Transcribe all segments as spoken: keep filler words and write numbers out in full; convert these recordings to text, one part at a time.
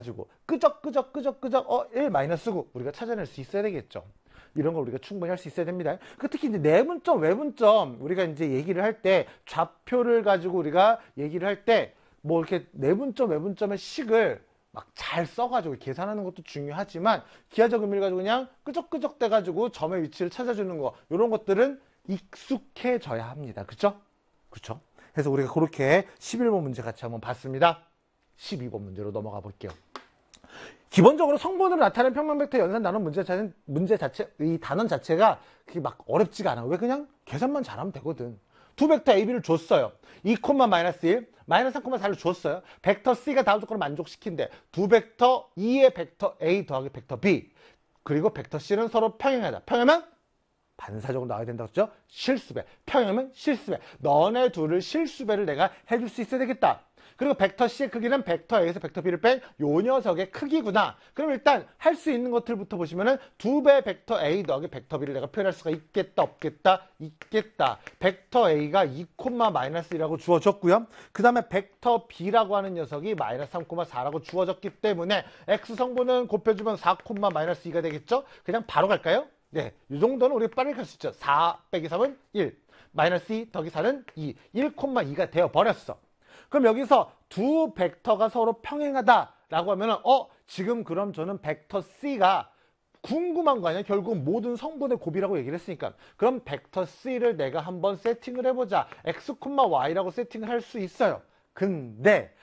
가지고 끄적끄적 끄적끄적 어 일 마이너스 구 우리가 찾아낼 수 있어야 되겠죠. 이런 걸 우리가 충분히 할 수 있어야 됩니다. 그 특히 이제 내분점, 외분점 우리가 이제 얘기를 할 때 좌표를 가지고 우리가 얘기를 할 때 뭐 이렇게 내분점, 외분점의 식을 막 잘 써가지고 계산하는 것도 중요하지만 기하적 의미를 가지고 그냥 끄적끄적 돼가지고 점의 위치를 찾아주는 거 이런 것들은 익숙해져야 합니다. 그쵸? 그쵸? 그래서 우리가 그렇게 십일 번 문제 같이 한번 봤습니다. 십이 번 문제로 넘어가 볼게요. 기본적으로 성분으로 나타낸 평면 벡터 연산 단원 문제 자체는 문제 자체 이 단원 자체가 그게 막 어렵지가 않아. 왜 그냥 계산만 잘하면 되거든. 두 벡터 A, B를 줬어요. 이, 마이너스 일, 마이너스 삼, 사를 줬어요. 벡터 C가 다음 조건을 만족시킨대. 두 벡터 E의 벡터 A 더하기 벡터 B 그리고 벡터 C는 서로 평행하다. 평행하면 반사적으로 나와야 된다고 했죠? 실수배. 평행하면 실수배. 너네 둘을 실수배를 내가 해줄 수 있어야 되겠다. 그리고 벡터 C의 크기는 벡터 A에서 벡터 B를 뺀 요 녀석의 크기구나. 그럼 일단 할 수 있는 것들부터 보시면은 두 배 벡터 A 더하기 벡터 B를 내가 표현할 수가 있겠다, 없겠다, 있겠다. 벡터 A가 이, 마이너스 일이라고 주어졌고요. 그 다음에 벡터 B라고 하는 녀석이 마이너스 삼, 사라고 주어졌기 때문에 X 성분은 곱해주면 사, 마이너스 이가 되겠죠? 그냥 바로 갈까요? 네, 이 정도는 우리 빠르게 갈 수 있죠. 사 빼기 삼은 일, 마이너스 이 더하기 사는 이, 일, 이가 되어버렸어. 그럼 여기서 두 벡터가 서로 평행하다라고 하면은 어 지금 그럼 저는 벡터 C가 궁금한 거 아니야? 결국 모든 성분의 곱이라고 얘기를 했으니까. 그럼 벡터 C를 내가 한번 세팅을 해보자. X, Y라고 세팅을 할 수 있어요. 근데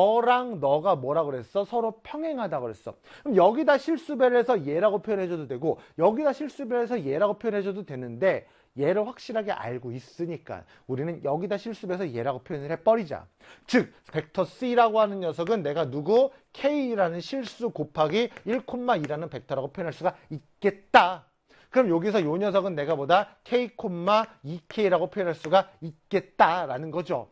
너랑 너가 뭐라고 그랬어? 서로 평행하다고 그랬어. 그럼 여기다 실수배를 해서 얘라고 표현해줘도 되고 여기다 실수배를 해서 얘라고 표현해줘도 되는데 얘를 확실하게 알고 있으니까 우리는 여기다 실수배해서 얘라고 표현을 해버리자. 즉 벡터 C라고 하는 녀석은 내가 누구? K라는 실수 곱하기 일, 이라는 벡터라고 표현할 수가 있겠다. 그럼 여기서 이 녀석은 내가 뭐다? K, 이 케이라고 표현할 수가 있겠다라는 거죠.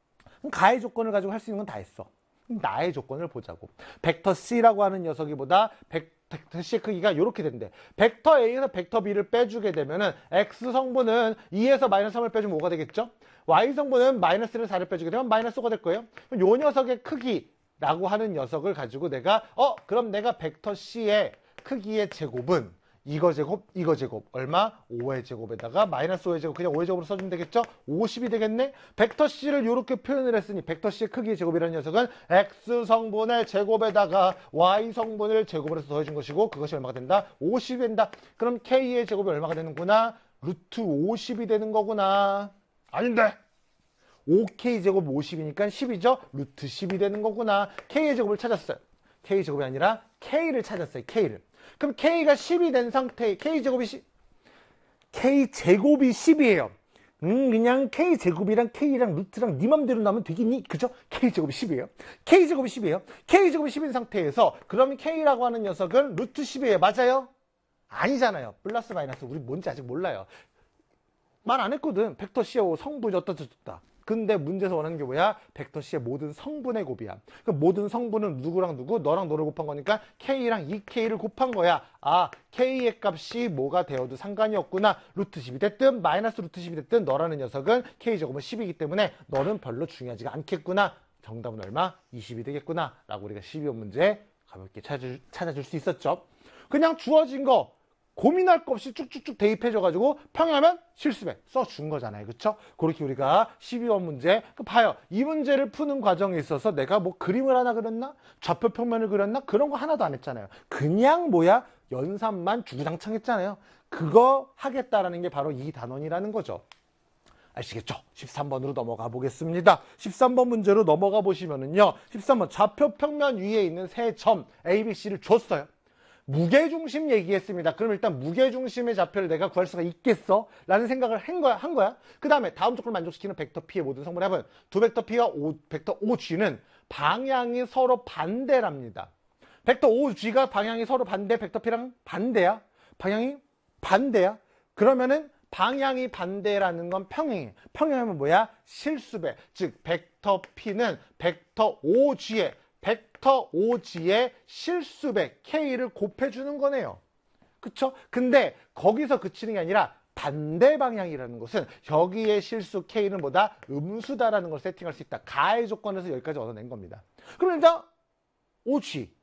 그럼 가의 조건을 가지고 할 수 있는 건 다 했어. 나의 조건을 보자고. 벡터 C라고 하는 녀석이 보다 벡터 C의 크기가 이렇게 된대. 벡터 A에서 벡터 B를 빼주게 되면은 X 성분은 이에서 마이너스 삼을 빼주면 오가 되겠죠? Y 성분은 마이너스 일, 사를 빼주게 되면 마이너스 오가 될 거예요. 그럼 요 녀석의 크기라고 하는 녀석을 가지고 내가 어 그럼 내가 벡터 C의 크기의 제곱은 이거 제곱, 이거 제곱. 얼마? 오의 제곱에다가 마이너스 오의 제곱. 그냥 오의 제곱으로 써주면 되겠죠? 오십이 되겠네? 벡터 C를 이렇게 표현을 했으니 벡터 C의 크기의 제곱이라는 녀석은 X 성분의 제곱에다가 Y 성분을 제곱을 해서 더해준 것이고 그것이 얼마가 된다? 오십이 된다. 그럼 K의 제곱이 얼마가 되는구나? 루트 오십이 되는 거구나. 아닌데! 오 케이 제곱 오십이니까 십이죠? 루트 십이 되는 거구나. K의 제곱을 찾았어요. K 제곱이 아니라 K를 찾았어요. K를. 그럼 K가 십이 된 상태, K제곱이 십, K제곱이 십이에요. 음, 그냥 K제곱이랑 K랑 루트랑 네 맘대로 나오면 되겠니? 그죠? K제곱이 십이에요. K제곱이 십이에요. K제곱이 십인 상태에서, 그러면 K라고 하는 녀석은 루트 십이에요. 맞아요? 아니잖아요. 플러스 마이너스. 우리 뭔지 아직 몰라요. 말 안 했거든. 벡터 C의 성분이 어떻다. 근데 문제에서 원하는 게 뭐야? 벡터 C의 모든 성분의 곱이야. 그 모든 성분은 누구랑 누구? 너랑 너를 곱한 거니까 K랑 이 케이를 곱한 거야. 아, K의 값이 뭐가 되어도 상관이 없구나. 루트 십이 됐든 마이너스 루트 십이 됐든 너라는 녀석은 K제곱은 십이기 때문에 너는 별로 중요하지가 않겠구나. 정답은 얼마? 이십이 되겠구나. 라고 우리가 십이 번 문제 가볍게 찾아줄, 찾아줄 수 있었죠. 그냥 주어진 거 고민할 거 없이 쭉쭉쭉 대입해줘가지고 평행하면 실수배 써준 거잖아요. 그쵸? 그렇게 우리가 십이 번 문제 봐요. 이 문제를 푸는 과정에 있어서 내가 뭐 그림을 하나 그렸나? 좌표 평면을 그렸나? 그런 거 하나도 안 했잖아요. 그냥 뭐야? 연산만 주구장창 했잖아요. 그거 하겠다라는 게 바로 이 단원이라는 거죠. 아시겠죠? 십삼 번으로 넘어가 보겠습니다. 십삼 번 문제로 넘어가 보시면은요. 십삼 번 좌표 평면 위에 있는 세 점 A, B, C를 줬어요. 무게중심 얘기했습니다. 그럼 일단 무게중심의 좌표를 내가 구할 수가 있겠어? 라는 생각을 한 거야. 한 거야. 그 다음에 다음 조건을 만족시키는 벡터 P의 모든 성분의 합은 두 벡터 P와 오, 벡터 오 지는 방향이 서로 반대랍니다. 벡터 오 지가 방향이 서로 반대, 벡터 P랑 반대야? 방향이 반대야? 그러면은 방향이 반대라는 건 평행해. 평행하면 뭐야? 실수배. 즉 벡터 P는 벡터 오 지에 벡터 오 지의 실수배 K를 곱해주는 거네요. 그쵸? 근데 거기서 그치는 게 아니라 반대 방향이라는 것은 여기에 실수 K는 뭐다? 음수다라는 걸 세팅할 수 있다. 가의 조건에서 여기까지 얻어낸 겁니다. 그럼 일단 오 지